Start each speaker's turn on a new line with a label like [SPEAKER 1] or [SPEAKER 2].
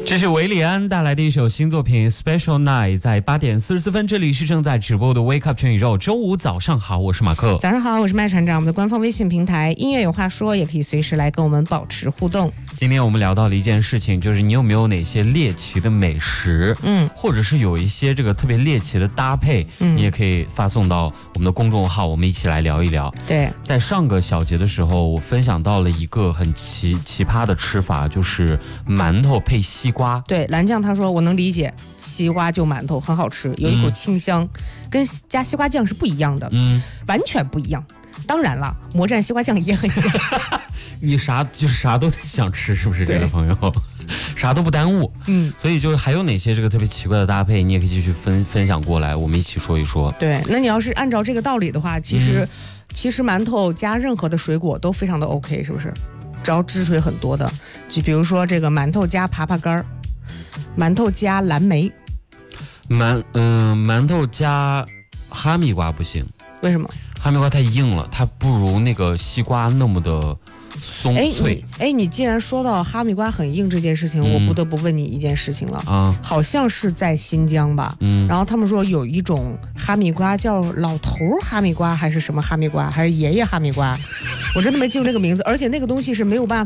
[SPEAKER 1] 这是韦礼安带来的一首新作品 Special Night， 在8点44分，这里是正在直播的 Wake Up 全宇宙。周五早上好，我是马克。
[SPEAKER 2] 早上好，我是麦船长。我们的官方微信平台音乐有话说，也可以随时来跟我们保持互动。
[SPEAKER 1] 今天我们聊到了一件事情，就是你有没有哪些猎奇的美食，或者是有一些这个特别猎奇的搭配，你也可以发送到我们的公众号，我们一起来聊一聊。
[SPEAKER 2] 对，
[SPEAKER 1] 在上个小节的时候，我分享到了一个很奇葩的吃法，就是馒头配西瓜。
[SPEAKER 2] 对，蓝酱他说我能理解，西瓜就馒头很好吃，有一股清香，跟加西瓜酱是不一样的，完全不一样。当然了，魔战西瓜酱也很香。
[SPEAKER 1] 你啥都得想吃，是不是这个朋友？啥都不耽误。所以就是还有哪些这个特别奇怪的搭配，你也可以继续分享过来，我们一起说一说。
[SPEAKER 2] 对，那你要是按照这个道理的话，其实馒头加任何的水果都非常的 OK， 是不是？只要汁水很多的，就比如说这个馒头加枇杷干，馒头加蓝莓，
[SPEAKER 1] 馒头加哈密瓜不行。
[SPEAKER 2] 为什么？
[SPEAKER 1] 哈密瓜太硬了，它不如那个西瓜那么的松脆。
[SPEAKER 2] 你既然说到哈密瓜很硬这件事情，我不得不问你一件事情了。好像是在新疆吧？然后他们说有一种哈密瓜叫老头哈密瓜，还是什么哈密瓜，还是爷爷哈密瓜，我真的没记住那个名字，而且那个东西是没有办法